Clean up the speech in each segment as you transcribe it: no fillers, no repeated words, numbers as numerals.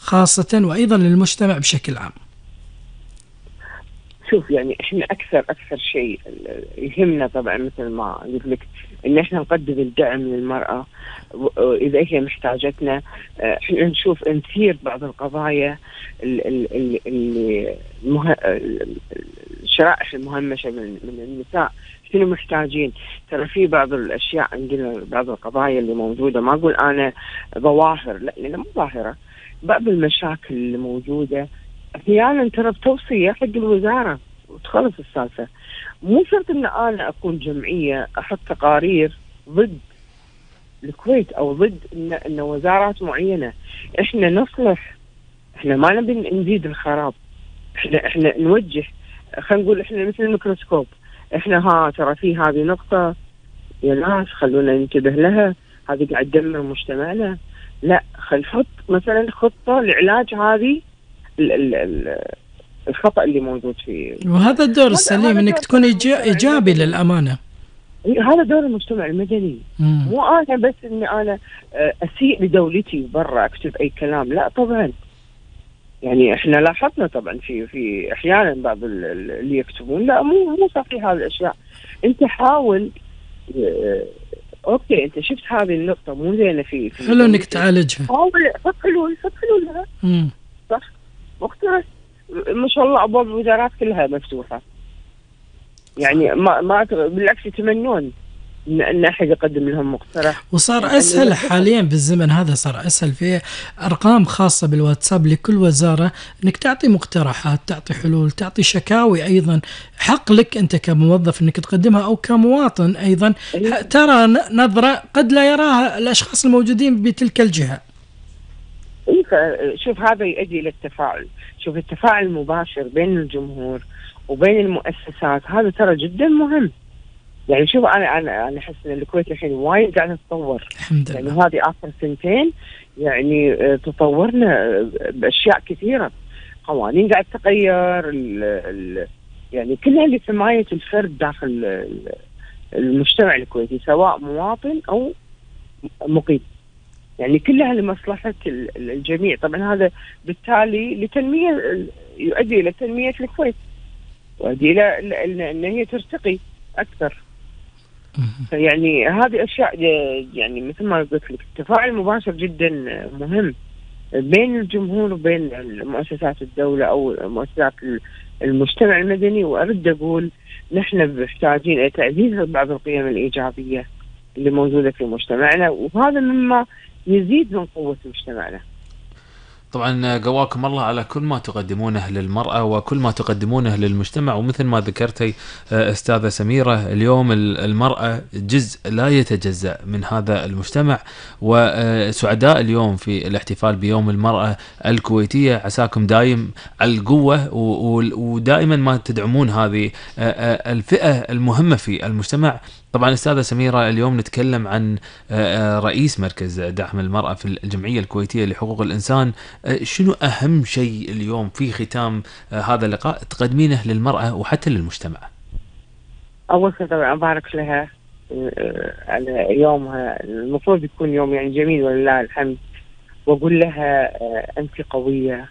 خاصة وأيضا للمجتمع بشكل عام؟ شوف يعني احنا اكثر شيء يهمنا طبعا مثل ما قلت لك ان احنا نقدم الدعم للمرأة اذا هي محتاجتنا. احنا نشوف نثير بعض القضايا اللي الشرائح المهمشة من النساء شنو محتاجين. ترى في بعض الاشياء عندنا، بعض القضايا اللي موجودة، ما اقول انا ظواهر، لا لأنها مو ظاهرة، بعض المشاكل اللي موجودة احيانا ترى بتوصية حق الوزارة وتخلص السالفة. مو شرط ان انا اكون جمعية احط تقارير ضد الكويت او ضد ان وزارات معينة. احنا نصلح، احنا ما نبي نزيد الخراب، احنا نوجه. خلينا نقول احنا مثل الميكروسكوب، احنا ترى في هذه نقطة يا ناس خلونا ننتبه لها، هذه قاعد تدمر مجتمعنا، لا خل نحط مثلا خطة لعلاج هذه الخطأ اللي موجود فيه. وهذا الدور السليم انك تكون ايجابي للامانه. هذا دور المجتمع المدني. مو انا بس اني انا اسيء لدولتي برا اكتب اي كلام، لا طبعا. يعني احنا لاحظنا طبعا في احيانا بعض اللي يكتبون لا مو صحيح هذه الاشياء. انت حاول اوكي انت شفت هذه النقطه مو زينه في حلو انك تعالجها، حاول حط حلول لها. صح، مقترح. ما شاء الله ابواب الوزارات كلها مفتوحه، يعني ما بالعكس يتمنون ان احد يقدم لهم مقترح. وصار اسهل حاليا بالزمن هذا، صار اسهل في ارقام خاصه بالواتساب لكل وزاره انك تعطي مقترحات، تعطي حلول، تعطي شكاوي. ايضا حق لك انت كموظف انك تقدمها او كمواطن ايضا ترى نظره قد لا يراها الاشخاص الموجودين بتلك الجهه. شوف هذا يؤدي الى التفاعل. شوف التفاعل المباشر بين الجمهور وبين المؤسسات هذا ترى جدا مهم. يعني شوف انا احس ان الكويت الحين وايد قاعده تتطور الحمد لله. يعني هذه اخر سنتين يعني تطورنا باشياء كثيره، قوانين قاعد تغير يعني كلها لحمايه الفرد داخل المجتمع الكويتي سواء مواطن او مقيم، يعني كلها لمصلحه الجميع. طبعا هذا بالتالي لتنميه، يؤدي الى تنميه الكويت ويؤدي الى ان هي ترتقي اكثر. يعني هذه أشياء يعني مثل ما قلت لك التفاعل المباشر جدا مهم بين الجمهور وبين مؤسسات الدولة أو مؤسسات المجتمع المدني. وأرد أقول نحن محتاجين إلى تعزيز بعض القيم الإيجابية اللي موجودة في مجتمعنا، وهذا مما يزيد من قوة مجتمعنا. طبعا قواكم الله على كل ما تقدمونه للمرأة وكل ما تقدمونه للمجتمع. ومثل ما ذكرتي أستاذة سميرة، اليوم المرأة جزء لا يتجزأ من هذا المجتمع، وسعداء اليوم في الاحتفال بيوم المرأة الكويتية. عساكم دايم على القوة ودائما ما تدعمون هذه الفئة المهمة في المجتمع. طبعا أستاذة سميرة، اليوم نتكلم عن رئيس مركز دعم المرأة في الجمعية الكويتية لحقوق الإنسان. شنو أهم شيء اليوم في ختام هذا اللقاء تقدمينه للمرأة وحتى للمجتمع؟ أول شيء طبعا أبارك لها على يومها، المفروض يكون يوم يعني جميل ولله الحمد، وأقول لها أنت قوية،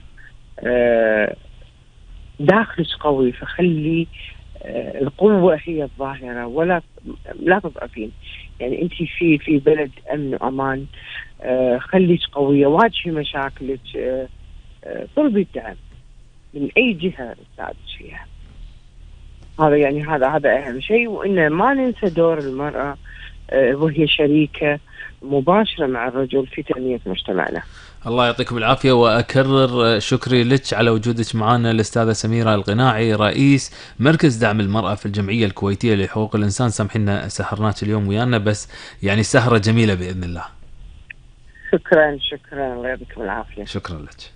داخلك قوي، فخلي القوة هي الظاهرة ولا تضعفين. يعني أنت في بلد أمن وأمان، خليك قوية، واجهي مشاكلك، طلبي الدعم من أي جهة تساعدك فيها. هذا يعني هذا أهم شيء. وإن ما ننسى دور المرأة وهي شريكة مباشرة مع الرجل في تنمية مجتمعنا. الله يعطيكم العافية، وأكرر شكري لك على وجودك معنا الأستاذة سميرة القناعي، رئيس مركز دعم المرأة في الجمعية الكويتية لحقوق الإنسان. سامحينا سهرناك اليوم ويانا، بس يعني سهرة جميلة بإذن الله. شكرا الله يعطيكم العافية. شكرا لك.